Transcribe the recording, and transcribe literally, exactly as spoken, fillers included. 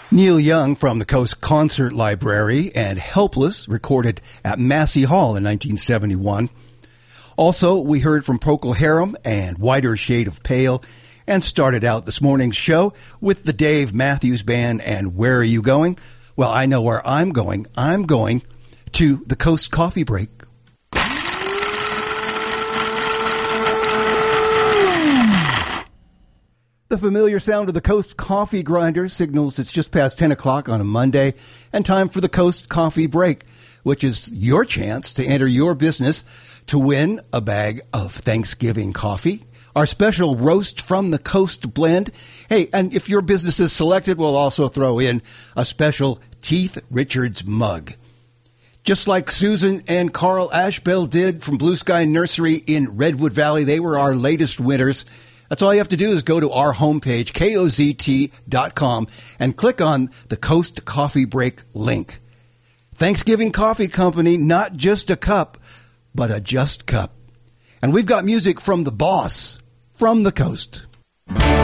Neil Young from the Coast Concert Library and Helpless, recorded at Massey Hall in nineteen seventy-one. Also, we heard from Procol Harum and Whiter Shade of Pale, and started out this morning's show with the Dave Matthews Band and Where Are You Going? Well, I know where I'm going. I'm going to the Coast Coffee Break. The familiar sound of the Coast Coffee Grinder signals it's just past ten o'clock on a Monday, and time for the Coast Coffee Break, which is your chance to enter your business to win a bag of Thanksgiving coffee, our special Roast from the Coast blend. Hey, and if your business is selected, we'll also throw in a special Keith Richards mug. Just like Susan and Carl Ashbell did from Blue Sky Nursery in Redwood Valley, they were our latest winners. That's all you have to do is go to our homepage, K O Z T dot com, and click on the Coast Coffee Break link. Thanksgiving Coffee Company, not just a cup, but a just cup. And we've got music from the boss, from the coast.